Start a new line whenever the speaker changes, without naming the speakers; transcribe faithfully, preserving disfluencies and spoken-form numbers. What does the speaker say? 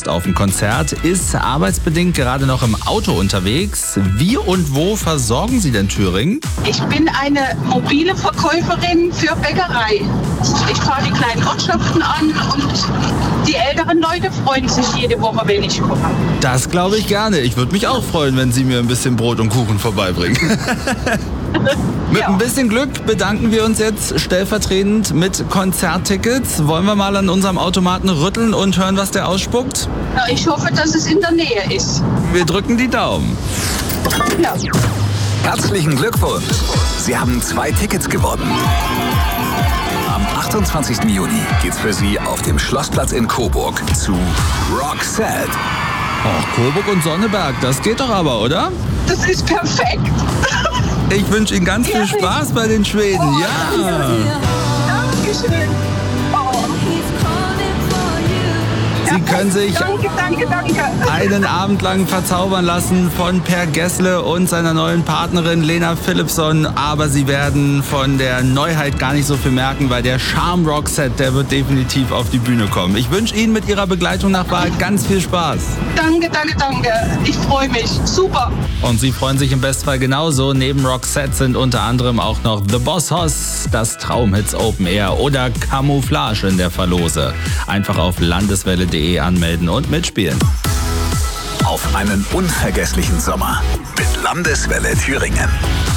Lust auf ein Konzert, ist arbeitsbedingt gerade noch im Auto unterwegs. Wie und wo versorgen Sie denn Thüringen?
Ich bin eine mobile Verkäuferin für Bäckerei. Ich fahre die kleinen Ortschaften an und die älteren Leute freuen sich jede Woche, wenn ich komme.
Das glaube ich gerne. Ich würde mich auch freuen, wenn Sie mir ein bisschen Brot und Kuchen vorbeibringen. Mit
Ja.
ein bisschen Glück bedanken wir uns jetzt stellvertretend mit Konzerttickets. Wollen wir mal an unserem Automaten rütteln und hören, was der ausspuckt?
Na, ich hoffe, dass es in der Nähe ist.
Wir drücken die Daumen.
Ja.
Herzlichen Glückwunsch! Sie haben zwei Tickets gewonnen. Am achtundzwanzigsten Juni geht's für Sie auf dem Schlossplatz in Coburg zu Roxette.
Och, Coburg und Sonneberg, das geht doch aber, oder?
Das ist perfekt.
Ich wünsche Ihnen ganz viel
Ehrlich?
Spaß bei den Schweden. Ja!
Dankeschön. Oh,
Sie können sich
danke, danke, danke.
einen Abend lang verzaubern lassen von Per Gessle und seiner neuen Partnerin Lena Philipsson. Aber Sie werden von der Neuheit gar nicht so viel merken, weil der Charme Roxette, der wird definitiv auf die Bühne kommen. Ich wünsche Ihnen mit Ihrer Begleitung nach Wahl ganz viel Spaß.
Danke, danke, danke. Ich freue mich. Super.
Und Sie freuen sich im Bestfall genauso. Neben Roxette sind unter anderem auch noch The Boss Hoss, das Traumhits Open Air oder Camouflage in der Verlose. Einfach auf landeswelle punkt de anmelden und mitspielen.
Auf einen unvergesslichen Sommer mit Landeswelle Thüringen.